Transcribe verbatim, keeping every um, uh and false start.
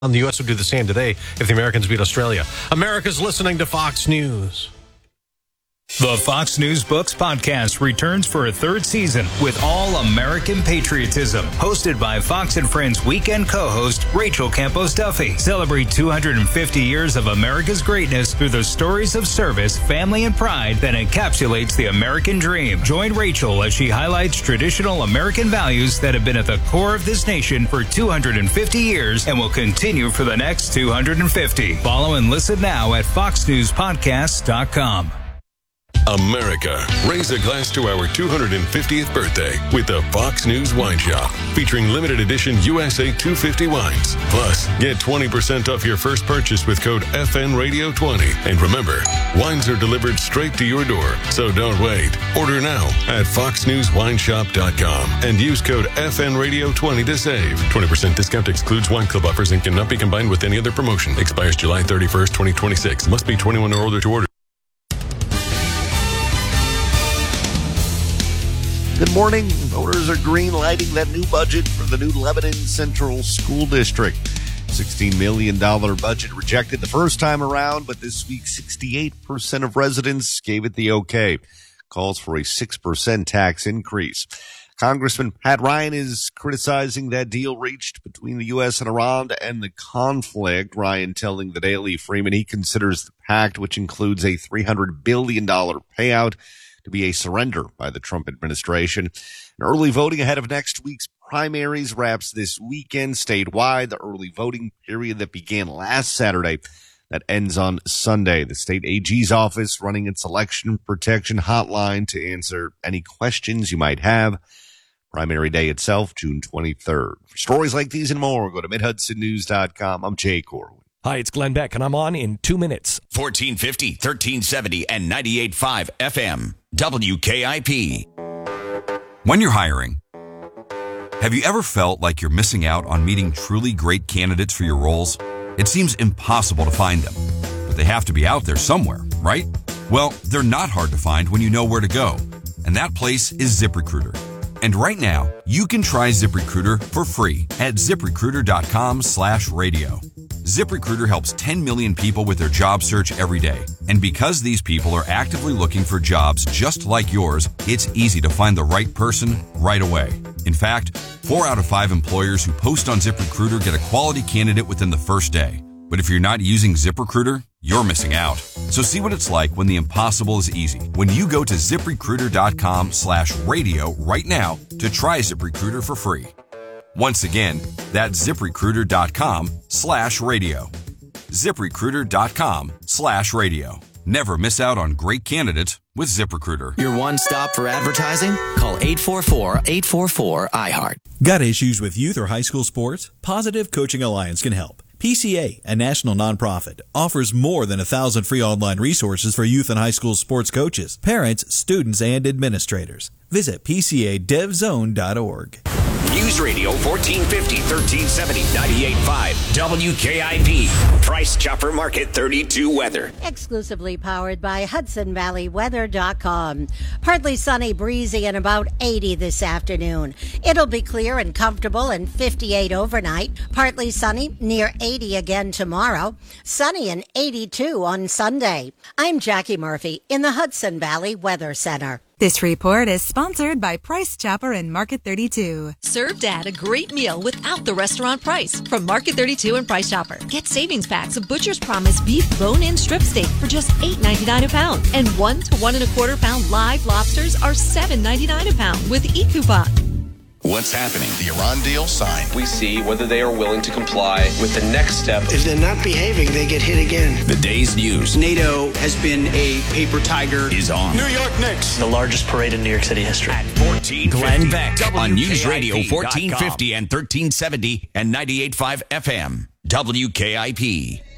The U S would do the same today if the Americans beat Australia. America's listening to Fox News. The Fox News Books podcast returns for a third season with All American Patriotism, hosted by Fox and Friends weekend co-host Rachel Campos Duffy. Celebrate two hundred fifty years of America's greatness through the stories of service, family, and pride that encapsulates the American dream. Join Rachel as she highlights traditional American values that have been at the core of this nation for two hundred fifty years and will continue for the next two hundred fifty. Follow and listen now at fox news podcast dot com. America, raise a glass to our two hundred fiftieth birthday with the Fox News Wine Shop, featuring limited edition U S A two fifty wines. Plus, get twenty percent off your first purchase with code F N Radio twenty. And remember, wines are delivered straight to your door, so don't wait. Order now at fox news wine shop dot com and use code F N Radio twenty to save. twenty percent discount excludes wine club offers and cannot be combined with any other promotion. Expires July thirty-first, twenty twenty-six. Must be twenty-one or older to order. Good morning. Voters are green-lighting that new budget for the new Lebanon Central School District. sixteen million dollars budget rejected the first time around, but this week sixty-eight percent of residents gave it the okay. Calls for a six percent tax increase. Congressman Pat Ryan is criticizing that deal reached between the U S and Iran to end the conflict. Ryan telling the Daily Freeman he considers the pact, which includes a three hundred billion dollars payout, to be a surrender by the Trump administration. And early voting ahead of next week's primaries wraps this weekend statewide. The early voting period that began last Saturday that ends on Sunday. The state A G's office running its election protection hotline to answer any questions you might have. Primary day itself, June twenty-third. For stories like these and more, go to mid hudson news dot com. I'm Jay Corwin. Hi, it's Glenn Beck, and I'm on in two minutes. fourteen fifty, thirteen seventy, and ninety-eight point five F M. W K I P. When you're hiring, have you ever felt like you're missing out on meeting truly great candidates for your roles? It seems impossible to find them, but they have to be out there somewhere, right? Well, they're not hard to find when you know where to go, and that place is ZipRecruiter. And right now, you can try ZipRecruiter for free at ZipRecruiter.com slash radio. ZipRecruiter helps ten million people with their job search every day. And because these people are actively looking for jobs just like yours, it's easy to find the right person right away. In fact, four out of five employers who post on ZipRecruiter get a quality candidate within the first day. But if you're not using ZipRecruiter, you're missing out. So see what it's like when the impossible is easy. When you go to ZipRecruiter.com slash radio right now to try ZipRecruiter for free. Once again, that's ZipRecruiter.com slash radio. ZipRecruiter.com slash radio. Never miss out on great candidates with ZipRecruiter. Your one stop for advertising? Call eight four four, eight four four, I heart. Got issues with youth or high school sports? Positive Coaching Alliance can help. P C A, a national nonprofit, offers more than a thousand free online resources for youth and high school sports coaches, parents, students, and administrators. Visit P C A dev zone dot org. News Radio fourteen fifty, thirteen seventy, ninety-eight point five W K I P. Price Chopper Market thirty-two weather. Exclusively powered by Hudson Valley Weather dot com. Partly sunny, breezy, and about eighty this afternoon. It'll be clear and comfortable and fifty-eight overnight. Partly sunny, near eighty again tomorrow. Sunny and eighty-two on Sunday. I'm Jackie Murphy in the Hudson Valley Weather Center. This report is sponsored by Price Chopper and Market thirty-two. Serve Dad a great meal without the restaurant price from Market thirty-two and Price Chopper. Get savings packs of Butcher's Promise beef bone-in strip steak for just eight ninety-nine a pound, and one to one and a quarter pound live lobsters are seven ninety-nine a pound with e-coupon. What's happening? The Iran deal signed. We see whether they are willing to comply with the next step. If they're not behaving, they get hit again. The day's news. NATO has been a paper tiger. Is on. New York Knicks. The largest parade in New York City history. At fourteen fifty. Glenn Beck on News Radio fourteen fifty and thirteen seventy and ninety-eight point five F M. W K I P.